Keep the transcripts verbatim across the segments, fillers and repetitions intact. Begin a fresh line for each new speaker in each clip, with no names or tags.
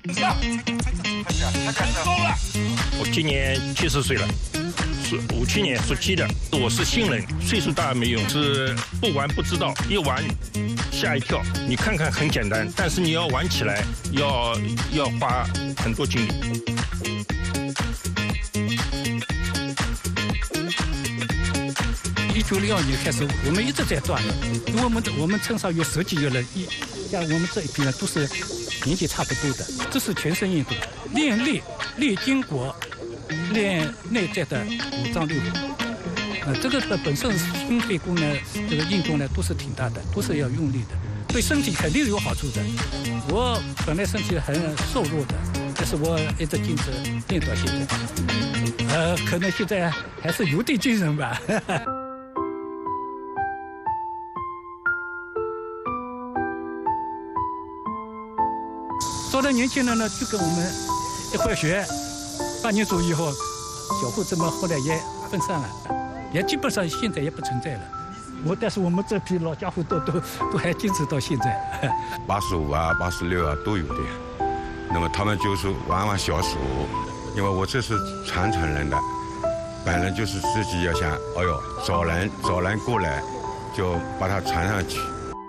我今年七十岁了，是五七年属鸡的。我是新人，岁数大没用，是不玩不知道，一玩吓一跳。你看看很简单，但是你要玩起来要要花很多精力。
一九零二年开始，我们一直在转的，因为我们我们村上有十几个人，一像我们这一批呢都是年纪差不多的，这是全身运动，练力、练筋骨、练内在的五脏六腑。呃，这个本身心肺功能这个运动呢都是挺大的，都是要用力的，对身体肯定是有好处的。我本来身体很瘦弱的，但是我一直坚持练到现在，呃，可能现在还是有点精神吧。招的年轻人呢，就跟我们一块学，半年左右以后，小伙子们后来也分散了，也基本上现在也不存在了。我但是我们这批老家伙都都都还坚持到现在。
八十五啊，八十六啊都有的。那么他们就是玩玩小手，因为我这是传承人的，本人就是自己要想，哎呦，找人找人过来，就把它传上去。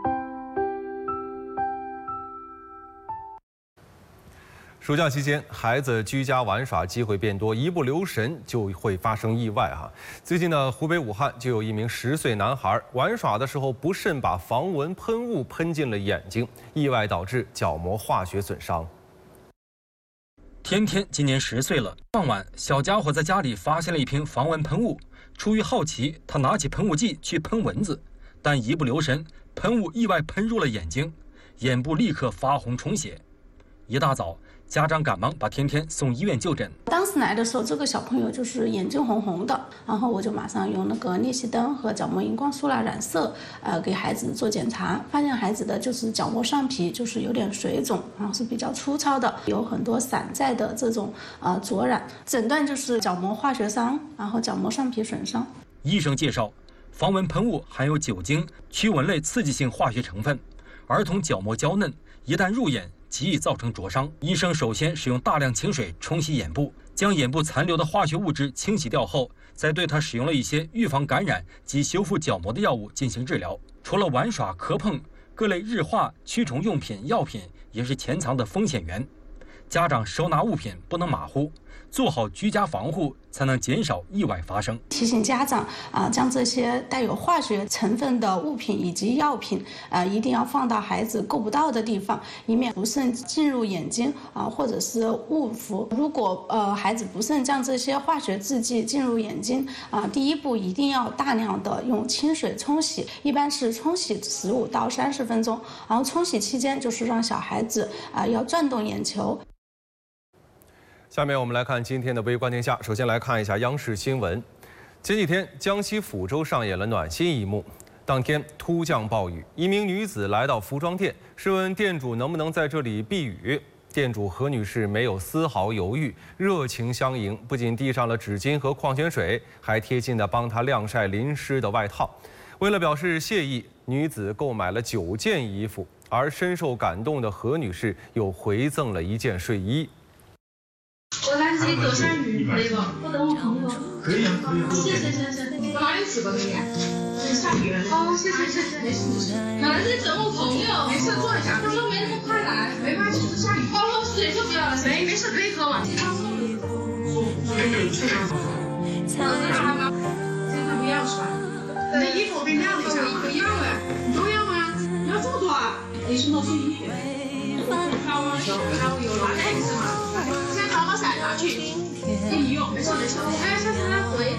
暑假期间，孩子居家玩耍机会变多，一不留神就会发生意外哈。最近呢，湖北武汉就有一名十岁男孩玩耍的时候不慎把防蚊喷雾喷进了眼睛，意外导致角膜化学损伤。
天天今年十岁了，傍晚，小家伙在家里发现了一瓶防蚊喷雾，出于好奇，他拿起喷雾剂去喷蚊子，但一不留神，喷雾意外喷入了眼睛，眼部立刻发红充血。一大早，家长赶忙把天天送医院就诊。
当时来的时候，这个小朋友就是眼睛红红的，然后我就马上用那个镊息灯和角膜荧光素蜡染色，呃，给孩子做检查，发现孩子的就是角膜上皮就是有点水肿，然后是比较粗糙的，有很多散在的这种呃灼染，诊断就是角膜化学伤，然后角膜上皮损伤。
医生介绍，防蚊喷雾含有酒精、驱蚊类刺激性化学成分，儿童角膜娇嫩，一旦入眼，极易造成灼伤。医生首先使用大量清水冲洗眼部，将眼部残留的化学物质清洗掉后，再对他使用了一些预防感染及修复角膜的药物进行治疗。除了玩耍、磕碰，各类日化、驱虫用品、药品也是潜藏的风险源。家长收纳物品不能马虎，做好居家防护，才能减少意外发生。
提醒家长啊、呃，将这些带有化学成分的物品以及药品，呃，一定要放到孩子够不到的地方，以免不慎进入眼睛啊、呃，或者是误服。如果呃孩子不慎将这些化学制剂进入眼睛啊、呃，第一步一定要大量的用清水冲洗，一般是冲洗十五到三十分钟，然后冲洗期间就是让小孩子啊、呃、要转动眼球。
下面我们来看今天的微观天下。首先来看一下央视新闻。前几天，江西抚州上演了暖心一幕。当天突降暴雨，一名女子来到服装店，试问店主能不能在这里避雨。店主何女士没有丝毫犹豫，热情相迎，不仅递上了纸巾和矿泉水，还贴心地帮她晾晒淋湿的外套。为了表示谢意，女子购买了九件衣服，而深受感动的何女士又回赠了一件睡衣。
我来自己躲下雨可以吧？我等我朋友。可以啊，可以啊。谢谢谢谢。我哪里吃过这个？下雨了。哦，谢谢谢谢。没事没事。来自己等我朋友。没事，坐一下。他说没那么快来，没关系，下雨。哦，我水就不要了。没没事，可以喝嘛。经常送的。嗯，还吗？现在不要是吧？那衣服我给你晾一下。不要哎，你都要吗？你要这么多啊？你是弄睡衣。好啊，好有拿来是吗？先好好晒拿去，给你用，没事没事。哎，下次他回。